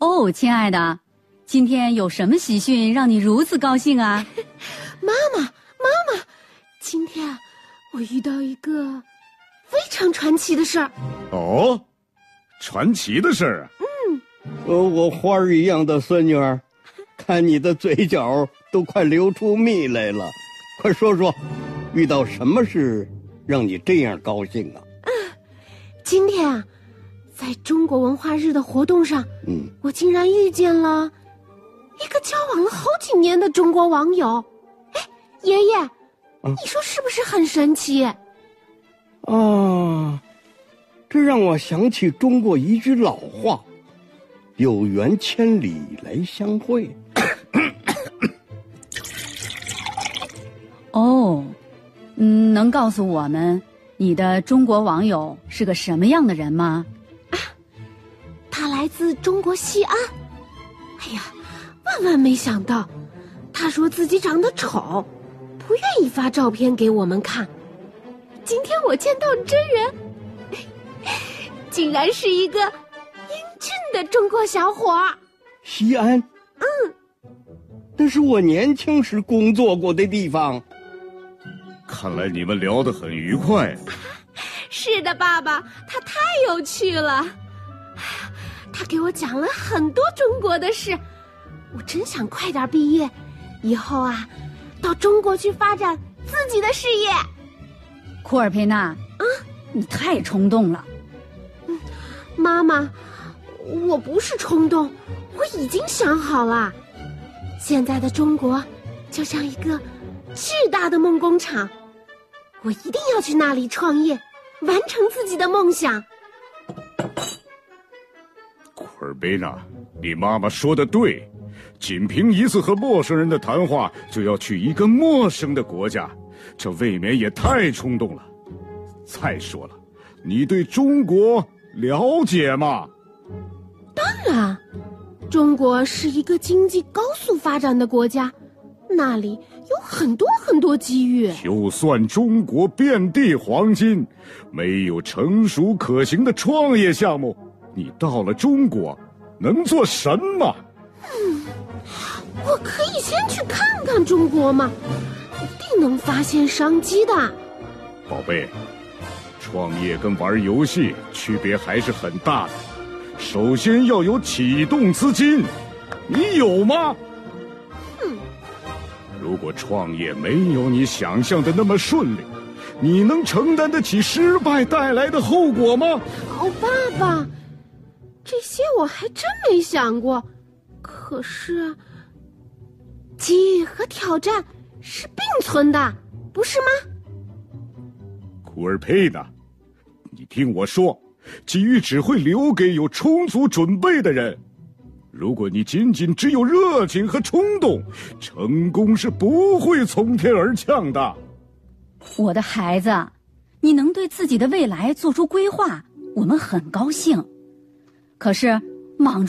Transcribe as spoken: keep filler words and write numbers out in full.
哦，亲爱的，今天有什么喜讯让你如此高兴啊？ 妈妈，妈妈，今天啊，我遇到一个非常传奇的事儿。 哦，传奇的事儿啊！ 嗯， 呃，我花儿一样的孙女儿，看你的嘴角都快流出蜜来了，快说说，遇到什么事让你这样高兴啊？ 嗯，今天啊，在中国文化日的活动上， 嗯， 我竟然遇见了一个交往了好几年的中国网友。哎，爷爷， 啊， 你说是不是很神奇？ 啊，这让我想起中国一句老话：“有缘千里来相会。” 哦，嗯，能告诉我们你的中国网友是个什么样的人吗？ 啊，他来自中国西安。哎呀，万万没想到，他说自己长得丑，不愿意发照片给我们看。今天我见到真人，竟然是一个英俊的中国小伙。 西安， 嗯， 那是我年轻时工作过的地方。 看来你们聊得很愉快。 是的，爸爸，他太有趣了。他给我讲了很多中国的事，我真想快点毕业，以后啊，到中国去发展自己的事业。 库尔佩娜， 嗯， 你太冲动了。 嗯，妈妈，我不是冲动，我已经想好了。现在的中国就像一个巨大的梦工厂，我一定要去那里创业，完成自己的梦想。 库尔贝娜，你妈妈说的对，仅凭一次和陌生人的谈话就要去一个陌生的国家，这未免也太冲动了。再说了，你对中国了解吗？ 当然，中国是一个经济高速发展的国家，那里有很多很多机遇。 就算中国遍地黄金，没有成熟可行的创业项目，你到了中国能做什么？ 嗯，我可以先去看看中国嘛，一定能发现商机的。 宝贝，创业跟玩游戏区别还是很大的，首先要有启动资金，你有吗？ 嗯， 如果创业没有你想象的那么顺利，你能承担得起失败带来的后果吗？ 哦，爸爸，这些我还真没想过。可是，机遇和挑战是并存的，不是吗？ 库尔佩娜，你听我说，机遇只会留给有充足准备的人。如果你仅仅只有热情和冲动，成功是不会从天而降的。 我的孩子，你能对自己的未来做出规划，我们很高兴。可是，莽